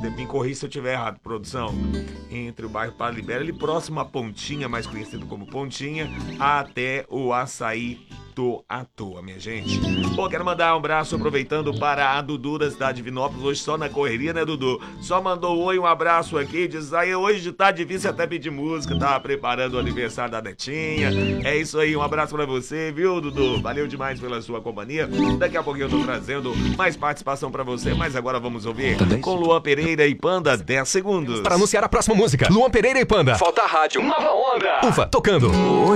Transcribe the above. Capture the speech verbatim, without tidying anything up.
me corrija se eu estiver errado, produção. Entre o bairro Padre Libério, ali próximo à Pontinha, mais conhecido como Pontinha, até o Açaí do à toa, minha gente. Bom, quero mandar um abraço aproveitando para a Dudu da cidade de Vinópolis, hoje só na correria, né, Dudu? Só mandou um oi, um abraço aqui, diz aí, hoje tá difícil até pedir música, tá preparando o aniversário da netinha. É isso aí, um abraço pra você, viu, Dudu? Valeu demais pela sua companhia. Daqui a pouquinho eu tô trazendo mais participação pra você, mas agora vamos ouvir com Luan Pereira e Panda, dez segundos. Para anunciar a próxima música, Luan Pereira e Panda. Falta a rádio. Nova Onda. Ufa, tocando.